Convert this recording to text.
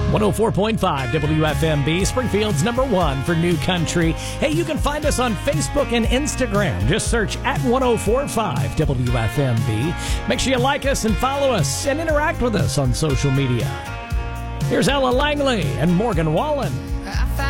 104.5 WFMB, Springfield's number one for new country. Hey, you can find us on Facebook and Instagram. Just search at 104.5 WFMB. Make sure you like us and follow us and interact with us on social media. Here's Ella Langley and Morgan Wallen.